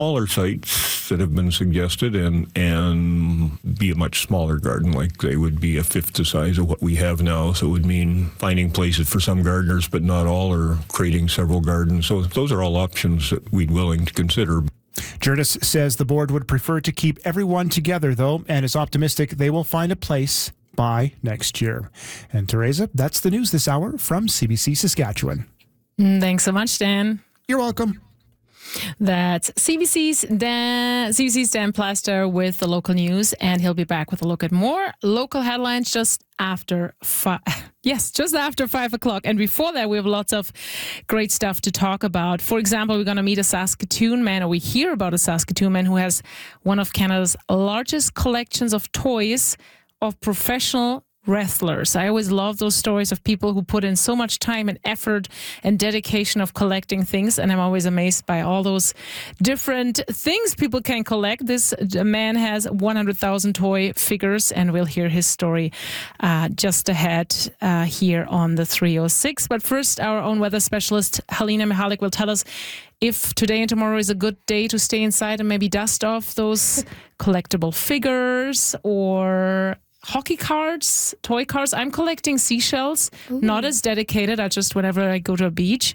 smaller sites that have been suggested and be a much smaller garden, like they would be a fifth the size of what we have now. So it would mean finding places for some gardeners, but not all, or creating several gardens. So those are all options that we'd willing to consider. Gertis says the board would prefer to keep everyone together, though, and is optimistic they will find a place by next year. And Teresa, that's the news this hour from CBC Saskatchewan. Thanks so much, Dan. You're welcome. That's CBC's Dan Plaster with the local news, and he'll be back with a look at more local headlines just after 5 o'clock. And before that, we have lots of great stuff to talk about. For example, we're going to meet a Saskatoon man, or we hear about a Saskatoon man who has one of Canada's largest collections of toys of professional wrestlers. I always love those stories of people who put in so much time and effort and dedication of collecting things, and I'm always amazed by all those different things people can collect. This man has 100,000 toy figures, and we'll hear his story just ahead here on the 306. But first, our own weather specialist Halina Mihalik will tell us if today and tomorrow is a good day to stay inside and maybe dust off those collectible figures or hockey cards, toy cards. I'm collecting seashells, not as dedicated. Whenever I go to a beach.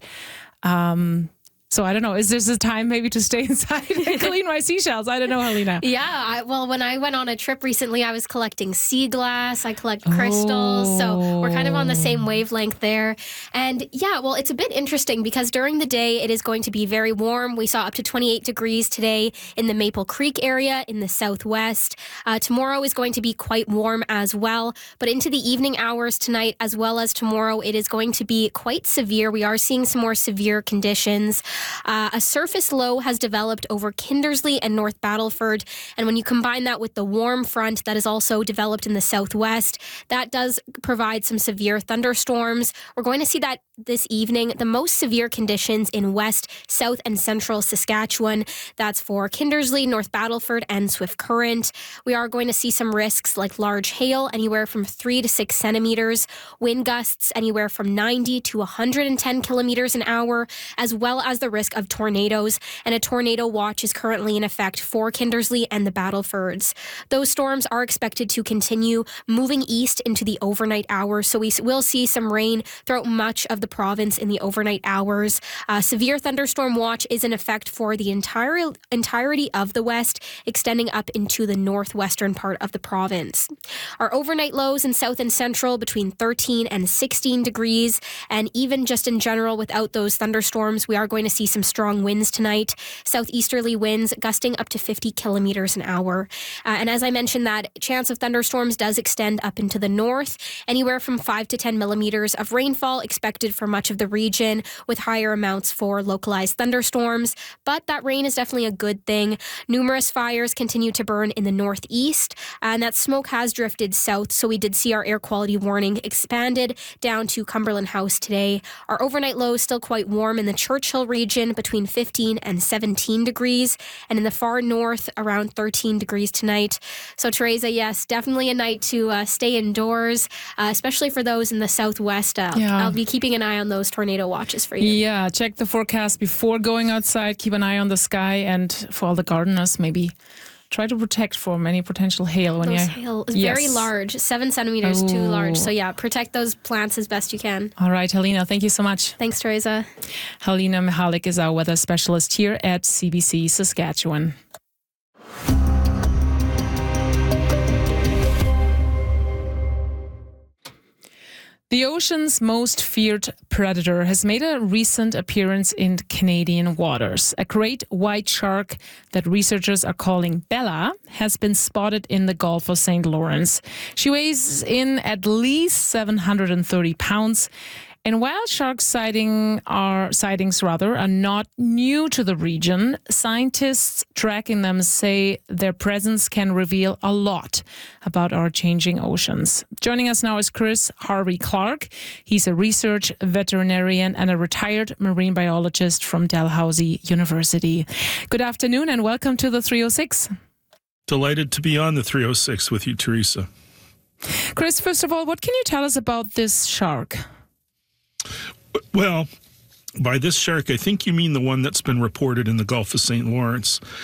So I don't know, is this a time maybe to stay inside and clean my seashells? I don't know, Halina. Yeah, when I went on a trip recently, I was collecting sea glass, I collect crystals, so we're kind of on the same wavelength there. And yeah, well, it's a bit interesting because during the day, it is going to be very warm. We saw up to 28 degrees today in the Maple Creek area in the southwest. Tomorrow is going to be quite warm as well, but into the evening hours tonight as well as tomorrow, it is going to be quite severe. We are seeing some more severe conditions. A surface low has developed over Kindersley and North Battleford, and when you combine that with the warm front that is also developed in the southwest, that does provide some severe thunderstorms. We're going to see that this evening, the most severe conditions in west, south, and central Saskatchewan. That's for Kindersley, North Battleford, and Swift Current. We are going to see some risks like large hail, anywhere from 3 to 6 centimeters, wind gusts anywhere from 90 to 110 kilometers an hour, as well as the risk of tornadoes, and a tornado watch is currently in effect for Kindersley and the Battlefords. Those storms are expected to continue moving east into the overnight hours, so we will see some rain throughout much of the province in the overnight hours. Severe thunderstorm watch is in effect for the entirety of the west, extending up into the northwestern part of the province. Our overnight lows in south and central between 13 and 16 degrees, and even just in general without those thunderstorms, we are going to see some strong winds tonight. Southeasterly winds gusting up to 50 kilometers an hour. And as I mentioned, that chance of thunderstorms does extend up into the north. Anywhere from 5 to 10 millimeters of rainfall expected for much of the region, with higher amounts for localized thunderstorms. But that rain is definitely a good thing. Numerous fires continue to burn in the northeast, and that smoke has drifted south, so we did see our air quality warning expanded down to Cumberland House today. Our overnight low is still quite warm in the Churchill region between 15 and 17 degrees, and in the far north around 13 degrees tonight. So Teresa, yes, definitely a night to stay indoors, especially for those in the southwest. I'll be keeping an eye on those tornado watches for you. Yeah, check the forecast before going outside, keep an eye on the sky, and for all the gardeners, maybe try to protect from any potential hail. Hail is very large, 7 centimeters too large. So yeah, protect those plants as best you can. All right, Halina, thank you so much. Thanks, Teresa. Halina Mihalik is our weather specialist here at CBC Saskatchewan. The ocean's most feared predator has made a recent appearance in Canadian waters. A great white shark that researchers are calling Bella has been spotted in the Gulf of St. Lawrence. She weighs in at least 730 pounds. And while shark sightings are not new to the region, scientists tracking them say their presence can reveal a lot about our changing oceans. Joining us now is Chris Harvey-Clarke. He's a research veterinarian and a retired marine biologist from Dalhousie University. Good afternoon and welcome to the 306. Delighted to be on the 306 with you, Teresa. Chris, first of all, what can you tell us about this shark? Well, by this shark, I think you mean the one that's been reported in the Gulf of St. Lawrence.